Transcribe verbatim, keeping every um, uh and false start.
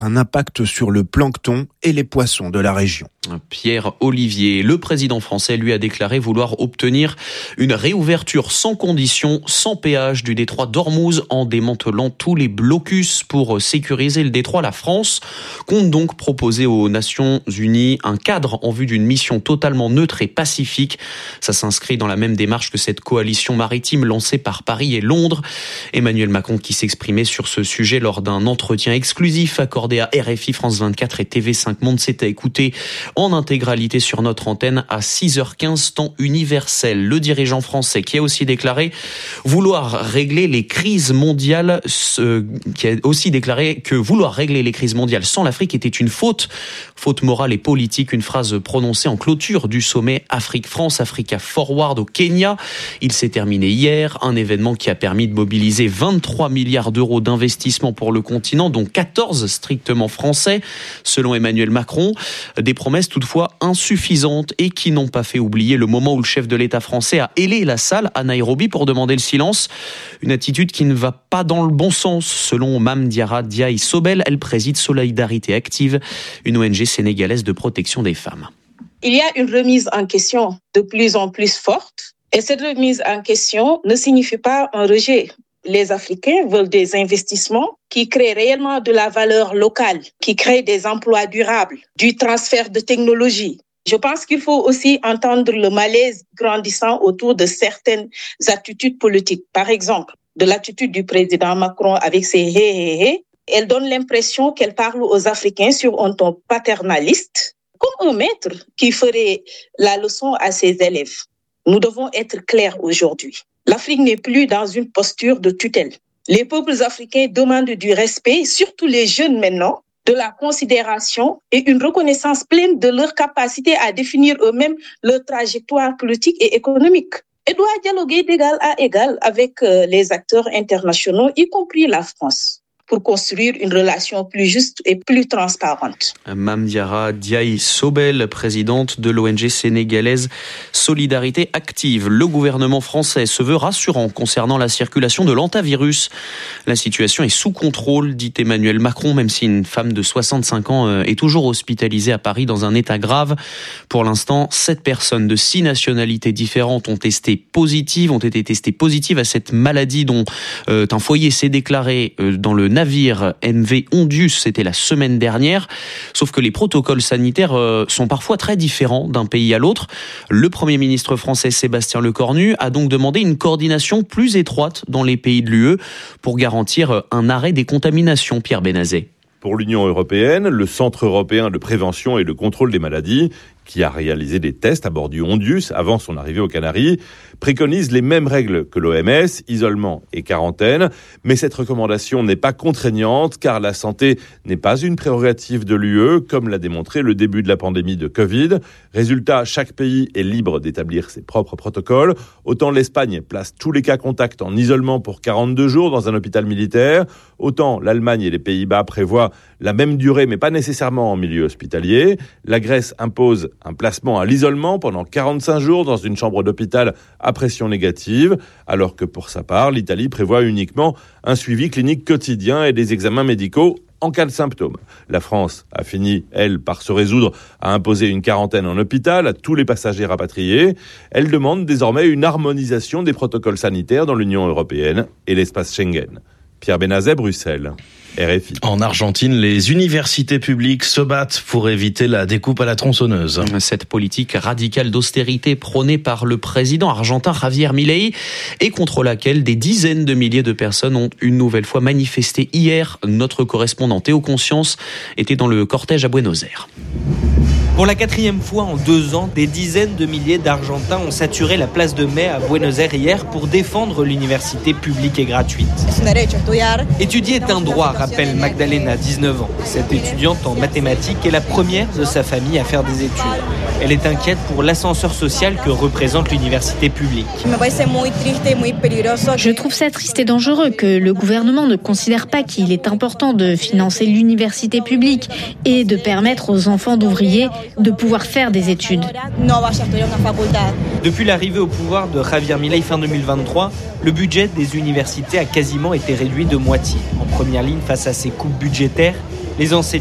un impact sur le plancton et les poissons de la région. Pierre Olivier, le président français, lui a déclaré vouloir obtenir une réouverture sans condition, sans péage du détroit d'Ormuz en démantelant tous les blocus pour sécuriser le détroit. La France compte donc proposer aux Nations Unies un cadre en vue d'une mission totalement neutre et pacifique. Ça s'inscrit dans la même démarche que cette coalition maritime lancée par Paris et Londres. Emmanuel Macron qui s'exprimait sur ce sujet lors d'un entretien exclusif accordé à R F I, France vingt-quatre et T V cinq Monde. C'est à écouter en intégralité sur notre antenne à six heures quinze temps universel. Le dirigeant français qui a aussi déclaré vouloir régler les crises mondiales, euh, qui a aussi déclaré que vouloir régler les crises mondiales sans l'Afrique était une faute, faute morale et politique. Une phrase prononcée en clôture du sommet Afrique-France, Africa Forward au Kenya. Il s'est terminé hier, un événement qui a permis de mobiliser vingt-trois milliards d'euros d'investissement pour le continent, dont quatorze strictement français, selon Emmanuel Macron. Des promesses toutefois insuffisantes et qui n'ont pas fait oublier le moment où le chef de l'État français a hélé la salle à Nairobi pour demander le silence. Une attitude qui ne va pas dans le bon sens, selon Mame Diarra Diaye Sobel. Elle préside Solidarité Active, une O N G sénégalaise de protection des femmes. Il y a une remise en question de plus en plus forte et cette remise en question ne signifie pas un rejet. Les Africains veulent des investissements qui créent réellement de la valeur locale, qui créent des emplois durables, du transfert de technologie. Je pense qu'il faut aussi entendre le malaise grandissant autour de certaines attitudes politiques. Par exemple, de l'attitude du président Macron avec ses hé hé hé. Elle donne l'impression qu'elle parle aux Africains sur un ton paternaliste, comme un maître qui ferait la leçon à ses élèves. Nous devons être clairs aujourd'hui. L'Afrique n'est plus dans une posture de tutelle. Les peuples africains demandent du respect, surtout les jeunes maintenant, de la considération et une reconnaissance pleine de leur capacité à définir eux-mêmes leur trajectoire politique et économique. Et doit dialoguer d'égal à égal avec les acteurs internationaux, y compris la France, pour construire une relation plus juste et plus transparente. Mame Diarra Diaye Sobel, présidente de l'O N G sénégalaise Solidarité Active. Le gouvernement français se veut rassurant concernant la circulation de l'hantavirus. La situation est sous contrôle, dit Emmanuel Macron, même si une femme de soixante-cinq ans est toujours hospitalisée à Paris dans un état grave. Pour l'instant, sept personnes de six nationalités différentes ont testé positives, ont été testées positives à cette maladie dont euh, un foyer s'est déclaré euh, dans le navire M V Ondius, c'était la semaine dernière. Sauf que les protocoles sanitaires euh, sont parfois très différents d'un pays à l'autre. Le Premier ministre français Sébastien Lecornu a donc demandé une coordination plus étroite dans les pays de l'U E pour garantir un arrêt des contaminations. Pierre Benazet. Pour l'Union européenne, le Centre européen de prévention et de contrôle des maladies, qui a réalisé des tests à bord du Ondius avant son arrivée aux Canaries, préconise les mêmes règles que l'O M S, isolement et quarantaine. Mais cette recommandation n'est pas contraignante car la santé n'est pas une prérogative de l'U E, comme l'a démontré le début de la pandémie de Covid. Résultat, chaque pays est libre d'établir ses propres protocoles. Autant l'Espagne place tous les cas contacts en isolement pour quarante-deux jours dans un hôpital militaire, autant l'Allemagne et les Pays-Bas prévoient la même durée mais pas nécessairement en milieu hospitalier. La Grèce impose un placement à l'isolement pendant quarante-cinq jours dans une chambre d'hôpital à pression négative, alors que pour sa part, l'Italie prévoit uniquement un suivi clinique quotidien et des examens médicaux en cas de symptômes. La France a fini, elle, par se résoudre à imposer une quarantaine en hôpital à tous les passagers rapatriés. Elle demande désormais une harmonisation des protocoles sanitaires dans l'Union européenne et l'espace Schengen. Pierre Benazet, Bruxelles. R F I. En Argentine, les universités publiques se battent pour éviter la découpe à la tronçonneuse. Cette politique radicale d'austérité prônée par le président argentin Javier Milei et contre laquelle des dizaines de milliers de personnes ont une nouvelle fois manifesté hier. Notre correspondant Théo Conscience était dans le cortège à Buenos Aires. Pour la quatrième fois en deux ans, des dizaines de milliers d'Argentins ont saturé la place de Mai à Buenos Aires hier pour défendre l'université publique et gratuite. Étudier est un droit, rappelle Magdalena, dix-neuf ans. Cette étudiante en mathématiques est la première de sa famille à faire des études. Elle est inquiète pour l'ascenseur social que représente l'université publique. Je trouve ça triste et dangereux que le gouvernement ne considère pas qu'il est important de financer l'université publique et de permettre aux enfants d'ouvriers de pouvoir faire des études. Depuis l'arrivée au pouvoir de Javier Milei fin deux mille vingt-trois, le budget des universités a quasiment été réduit de moitié. En première ligne face à ces coupes budgétaires, Les enseignants